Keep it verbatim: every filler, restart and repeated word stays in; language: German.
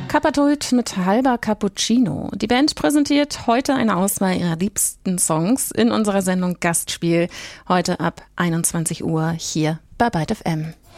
Capatoid mit Halber Cappuccino. Die Band präsentiert heute eine Auswahl ihrer liebsten Songs in unserer Sendung Gastspiel. Heute ab einundzwanzig Uhr hier bei Byte F M.